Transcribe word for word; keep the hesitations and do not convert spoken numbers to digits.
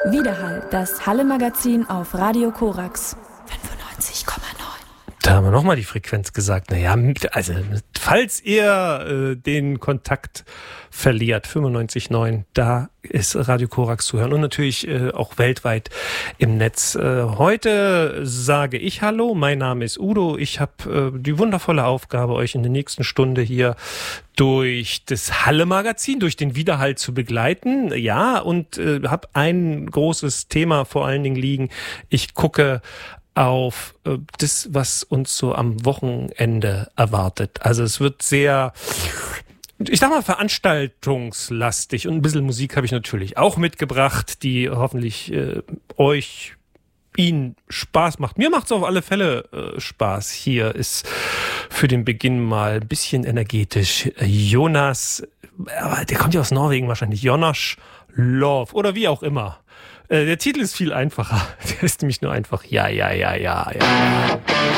Widerhall, das Halle-Magazin auf Radio Korax fünfundneunzig Komma neun. Da haben wir nochmal die Frequenz gesagt. Naja, also falls ihr äh, den Kontakt verliert, fünfundneunzig Komma neun, da ist Radio Korax zu hören und natürlich äh, auch weltweit im Netz. Äh, heute sage ich Hallo, mein Name ist Udo. Ich habe äh, die wundervolle Aufgabe, euch in der nächsten Stunde hier durch das Halle-Magazin, durch den Widerhall zu begleiten. Ja, und äh, habe ein großes Thema vor allen Dingen liegen. Ich gucke auf äh, das, was uns so am Wochenende erwartet. Also es wird sehr, ich sag mal, veranstaltungslastig und ein bisschen Musik habe ich natürlich auch mitgebracht, die hoffentlich äh, euch, Ihnen Spaß macht. Mir macht es auf alle Fälle äh, Spaß. Hier ist für den Beginn mal ein bisschen energetisch Jonas, aber der kommt ja aus Norwegen wahrscheinlich, Jonas Love oder wie auch immer. Der Titel ist viel einfacher. Der ist nämlich nur einfach Ja, ja, ja, ja, ja.